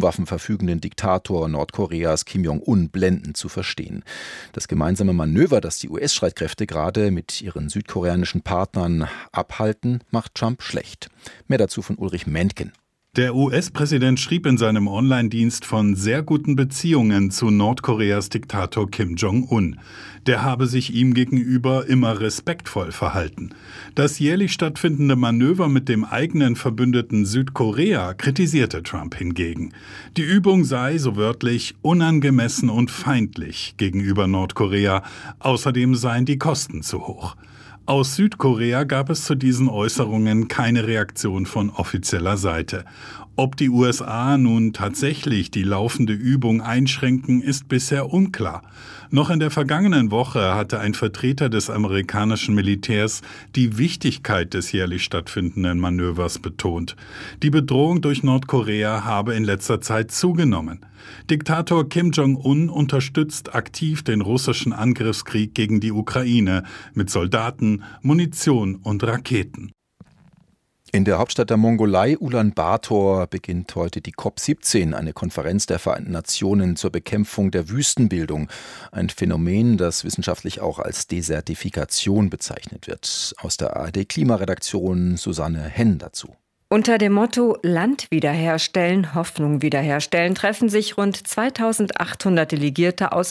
Atomwaffen verfügenden Diktator Nordkoreas Kim Jong-un blendend zu verstehen. Das gemeinsame Manöver, das die US-Streitkräfte gerade mit ihren südkoreanischen Partnern abhalten, macht Trump schlecht. Mehr dazu von Ulrich Mentgen. Der US-Präsident schrieb in seinem Online-Dienst von sehr guten Beziehungen zu Nordkoreas Diktator Kim Jong-un. Der habe sich ihm gegenüber immer respektvoll verhalten. Das jährlich stattfindende Manöver mit dem eigenen Verbündeten Südkorea kritisierte Trump hingegen. Die Übung sei, so wörtlich, unangemessen und feindlich gegenüber Nordkorea. Außerdem seien die Kosten zu hoch. Aus Südkorea gab es zu diesen Äußerungen keine Reaktion von offizieller Seite. Ob die USA nun tatsächlich die laufende Übung einschränken, ist bisher unklar. Noch in der vergangenen Woche hatte ein Vertreter des amerikanischen Militärs die Wichtigkeit des jährlich stattfindenden Manövers betont. Die Bedrohung durch Nordkorea habe in letzter Zeit zugenommen. Diktator Kim Jong-un unterstützt aktiv den russischen Angriffskrieg gegen die Ukraine mit Soldaten, Munition und Raketen. In der Hauptstadt der Mongolei, Ulaanbaatar, beginnt heute die COP17, eine Konferenz der Vereinten Nationen zur Bekämpfung der Wüstenbildung. Ein Phänomen, das wissenschaftlich auch als Desertifikation bezeichnet wird. Aus der ARD-Klimaredaktion Susanne Henn dazu. Unter dem Motto Land wiederherstellen, Hoffnung wiederherstellen treffen sich rund 2800 Delegierte aus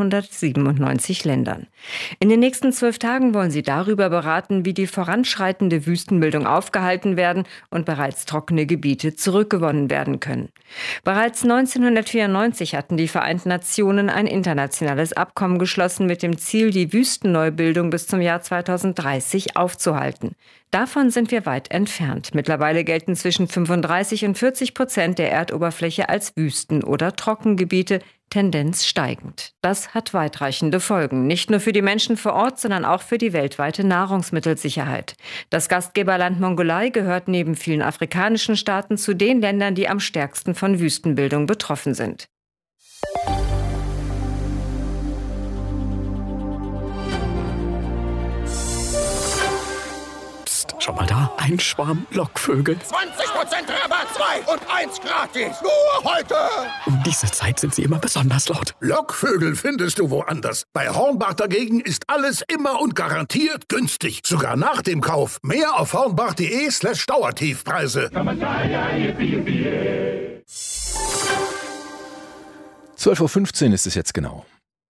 197 Ländern. In den nächsten 12 Tagen wollen sie darüber beraten, wie die voranschreitende Wüstenbildung aufgehalten werden und bereits trockene Gebiete zurückgewonnen werden können. Bereits 1994 hatten die Vereinten Nationen ein internationales Abkommen geschlossen mit dem Ziel, die Wüstenneubildung bis zum Jahr 2030 aufzuhalten. Davon sind wir weit entfernt. Mittlerweile gelten zwischen 35% und 40% der Erdoberfläche als Wüsten- oder Trockengebiete, Tendenz steigend. Das hat weitreichende Folgen, nicht nur für die Menschen vor Ort, sondern auch für die weltweite Nahrungsmittelsicherheit. Das Gastgeberland Mongolei gehört neben vielen afrikanischen Staaten zu den Ländern, die am stärksten von Wüstenbildung betroffen sind. Schau mal da, ein Schwarm Lockvögel. 20% Rabatt, 2 und 1 gratis. Nur heute. Um diese Zeit sind sie immer besonders laut. Lockvögel findest du woanders. Bei Hornbach dagegen ist alles immer und garantiert günstig. Sogar nach dem Kauf. Mehr auf hornbach.de/Dauertiefpreise. 12:15 Uhr ist es jetzt genau.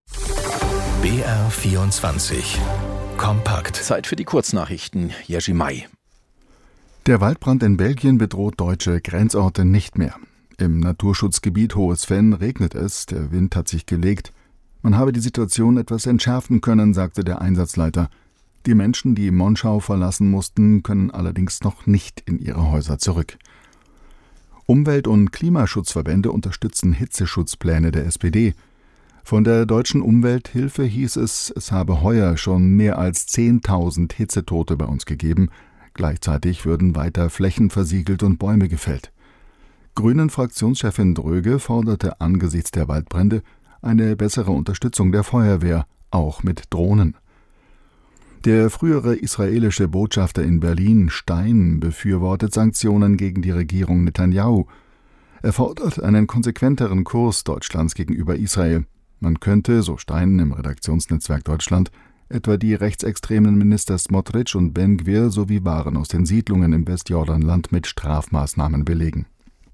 BR24 Kompakt. Zeit für die Kurznachrichten. Jerzy May. Der Waldbrand in Belgien bedroht deutsche Grenzorte nicht mehr. Im Naturschutzgebiet Hohes Venn regnet es, der Wind hat sich gelegt. Man habe die Situation etwas entschärfen können, sagte der Einsatzleiter. Die Menschen, die Monschau verlassen mussten, können allerdings noch nicht in ihre Häuser zurück. Umwelt- und Klimaschutzverbände unterstützen Hitzeschutzpläne der SPD. Von der Deutschen Umwelthilfe hieß es, es habe heuer schon mehr als 10.000 Hitzetote bei uns gegeben. Gleichzeitig würden weiter Flächen versiegelt und Bäume gefällt. Grünen-Fraktionschefin Dröge forderte angesichts der Waldbrände eine bessere Unterstützung der Feuerwehr, auch mit Drohnen. Der frühere israelische Botschafter in Berlin, Stein, befürwortet Sanktionen gegen die Regierung Netanyahu. Er fordert einen konsequenteren Kurs Deutschlands gegenüber Israel. Man könnte, so Stein im Redaktionsnetzwerk Deutschland, etwa die rechtsextremen Minister Smotrich und Ben-Gvir sowie Waren aus den Siedlungen im Westjordanland mit Strafmaßnahmen belegen.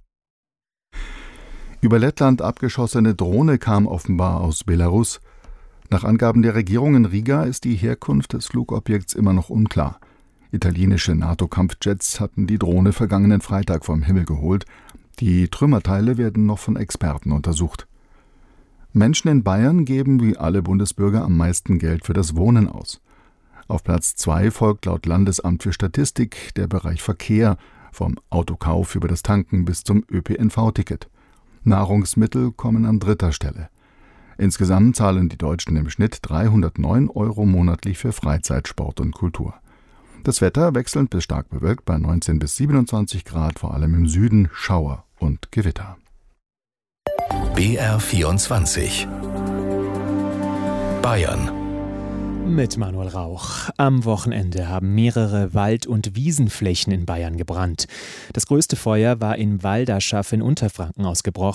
Über Lettland abgeschossene Drohne kam offenbar aus Belarus. Nach Angaben der Regierung in Riga ist die Herkunft des Flugobjekts immer noch unklar. Italienische NATO-Kampfjets hatten die Drohne vergangenen Freitag vom Himmel geholt. Die Trümmerteile werden noch von Experten untersucht. Menschen in Bayern geben wie alle Bundesbürger am meisten Geld für das Wohnen aus. Auf Platz 2 folgt laut Landesamt für Statistik der Bereich Verkehr, vom Autokauf über das Tanken bis zum ÖPNV-Ticket. Nahrungsmittel kommen an 3. Stelle. Insgesamt zahlen die Deutschen im Schnitt 309 € monatlich für Freizeit, Sport und Kultur. Das Wetter wechselnd bis stark bewölkt bei 19 bis 27 Grad, vor allem im Süden Schauer und Gewitter. BR24 Bayern. Mit Manuel Rauch. Am Wochenende haben mehrere Wald- und Wiesenflächen in Bayern gebrannt. Das größte Feuer war in Walderschaff in Unterfranken ausgebrochen.